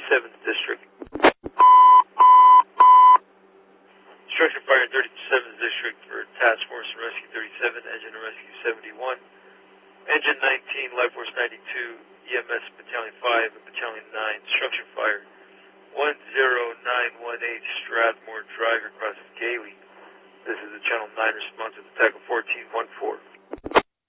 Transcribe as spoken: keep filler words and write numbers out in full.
thirty-seventh District. Structure fire in thirty-seventh District for Task Force and Rescue thirty-seven, Engine and Rescue seventy-one, Engine nineteen, Life Force ninety-two, E M S Battalion five, and Battalion nine. Structure fire one zero nine one eight Strathmore Drive across Gailey. This is the Channel nine response at the Tackle fourteen one four.